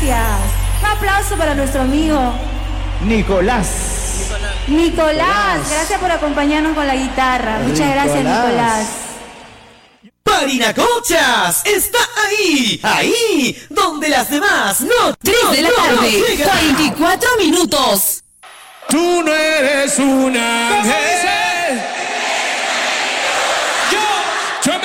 gracias. Un aplauso para nuestro amigo Nicolás. Gracias por acompañarnos con la guitarra. Muchas gracias, Nicolás. Parinacochas está ahí, donde las demás no. 3 de la tarde, 24 minutos. Tú no eres un ángel.